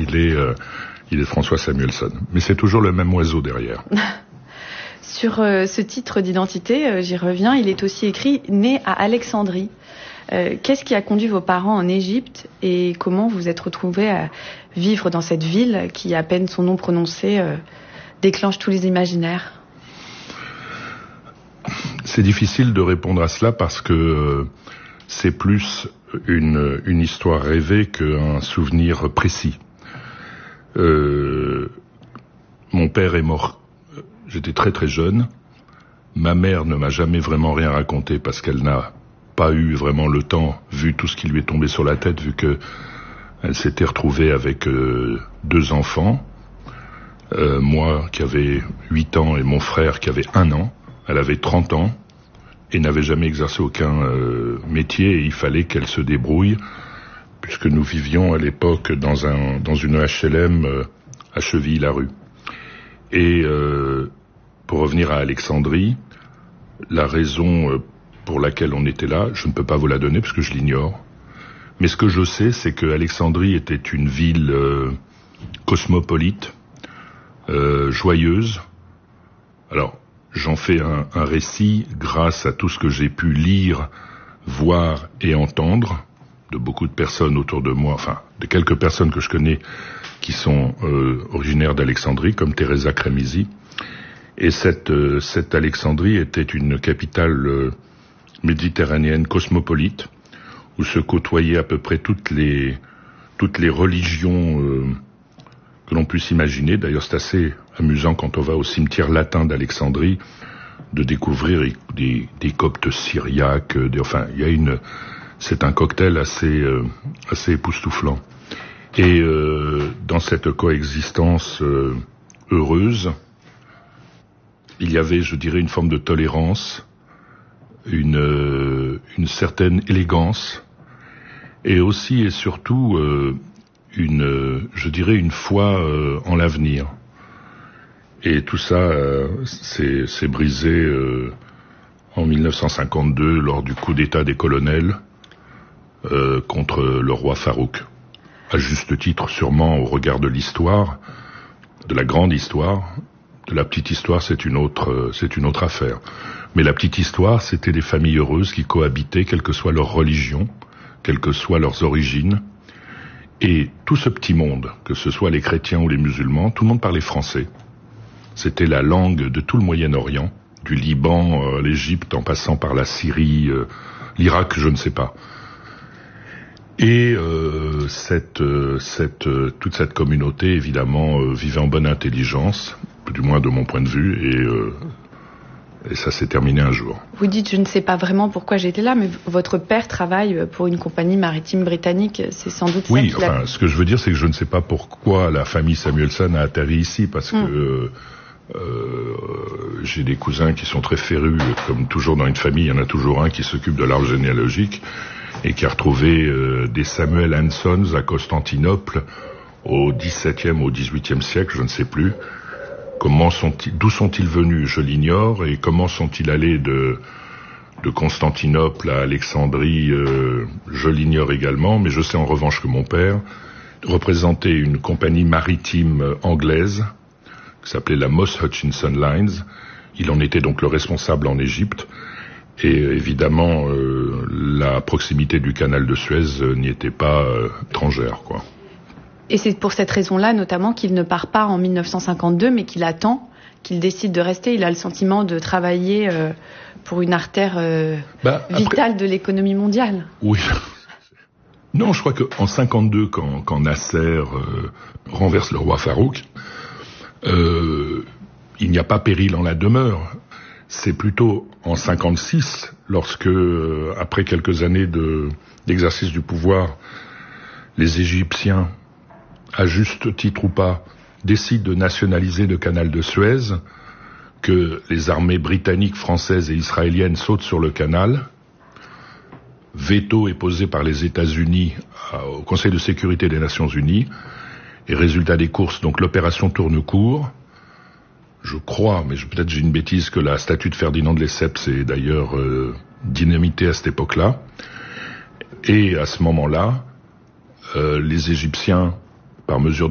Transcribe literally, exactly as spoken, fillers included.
est, euh, il est François Samuelsson. Mais c'est toujours le même oiseau derrière. Sur euh, ce titre d'identité, euh, j'y reviens, il est aussi écrit « Né à Alexandrie ». Euh, qu'est-ce qui a conduit vos parents en Égypte et comment vous êtes retrouvés à vivre dans cette ville qui, à peine son nom prononcé, euh, déclenche tous les imaginaires? C'est difficile de répondre à cela parce que euh, c'est plus une, une histoire rêvée qu'un souvenir précis. Euh, mon père est mort, j'étais très très jeune. Ma mère ne m'a jamais vraiment rien raconté parce qu'elle n'a pas eu vraiment le temps, vu tout ce qui lui est tombé sur la tête, vu que elle s'était retrouvée avec euh, deux enfants, euh, moi qui avais huit ans et mon frère qui avait un an. Elle avait trente ans et n'avait jamais exercé aucun euh, métier et il fallait qu'elle se débrouille puisque nous vivions à l'époque dans un dans une H L M euh, à Chevilly-la-Rue. Et euh, pour revenir à Alexandrie, la raison euh, pour laquelle on était là, je ne peux pas vous la donner parce que je l'ignore. Mais ce que je sais, c'est que Alexandrie était une ville euh, cosmopolite, euh, joyeuse. Alors, j'en fais un, un récit grâce à tout ce que j'ai pu lire, voir et entendre de beaucoup de personnes autour de moi, enfin, de quelques personnes que je connais qui sont euh, originaires d'Alexandrie, comme Teresa Cremisi. Et cette, euh, cette Alexandrie était une capitale euh, méditerranéenne cosmopolite, où se côtoyaient à peu près toutes les, toutes les religions euh, que l'on puisse imaginer. D'ailleurs, c'est assez amusant quand on va au cimetière latin d'Alexandrie de découvrir des, des coptes syriaques. Des, enfin, il y a une, c'est un cocktail assez, euh, assez époustouflant. Et euh, dans cette coexistence euh, heureuse, il y avait, je dirais, une forme de tolérance, une, euh, une certaine élégance, et aussi et surtout euh, une, je dirais, une foi euh, en l'avenir. Et tout ça euh, s'est, s'est brisé euh, en mille neuf cent cinquante-deux lors du coup d'État des colonels euh, contre le roi Farouk. À juste titre, sûrement, au regard de l'histoire, de la grande histoire. De la petite histoire, c'est une autre, euh, c'est une autre affaire. Mais la petite histoire, c'était des familles heureuses qui cohabitaient, quelle que soit leur religion, quelles que soient leurs origines. Et tout ce petit monde, que ce soit les chrétiens ou les musulmans, tout le monde parlait français. C'était la langue de tout le Moyen-Orient, du Liban, euh, l'Égypte, en passant par la Syrie, euh, l'Irak, je ne sais pas. Et euh, cette, euh, cette, euh, toute cette communauté, évidemment, euh, vivait en bonne intelligence, du moins de mon point de vue, et, euh, et ça s'est terminé un jour. Vous dites, je ne sais pas vraiment pourquoi j'étais là, mais votre père travaille pour une compagnie maritime britannique, c'est sans doute ça. Oui, qu'il enfin, a... ce que je veux dire, c'est que je ne sais pas pourquoi la famille Samuelsson a atterri ici, parce mm. que euh, euh, j'ai des cousins qui sont très férus, comme toujours dans une famille, il y en a toujours un qui s'occupe de l'arbre généalogique, et qui a retrouvé euh, des Samuel Hansons à Constantinople au dix-septième, au dix-huitième siècle, je ne sais plus. Comment sont-ils, d'où sont-ils venus, je l'ignore, et comment sont-ils allés de, de Constantinople à Alexandrie, euh, je l'ignore également, mais je sais en revanche que mon père représentait une compagnie maritime anglaise qui s'appelait la Moss Hutchinson Lines. Il en était donc le responsable en Égypte. Et évidemment, euh, la proximité du canal de Suez euh, n'y était pas euh, étrangère, quoi. Et c'est pour cette raison-là, notamment, qu'il ne part pas en mille neuf cent cinquante-deux, mais qu'il attend, qu'il décide de rester. Il a le sentiment de travailler euh, pour une artère euh, bah, vitale après... de l'économie mondiale. Oui. Non, je crois qu'en cinquante-deux, quand, quand Nasser euh, renverse le roi Farouk, euh, il n'y a pas péril en la demeure. C'est plutôt en cinquante-six, lorsque, euh, après quelques années de, d'exercice du pouvoir, les Égyptiens, à juste titre ou pas, décident de nationaliser le canal de Suez, que les armées britanniques, françaises et israéliennes sautent sur le canal. Veto est posé par les États-Unis au Conseil de sécurité des Nations Unies, et résultat des courses, donc l'opération tourne court. Je crois, mais je, peut-être j'ai une bêtise, que la statue de Ferdinand de Lesseps est d'ailleurs euh, dynamitée à cette époque-là. Et à ce moment-là, euh, les Égyptiens, par mesure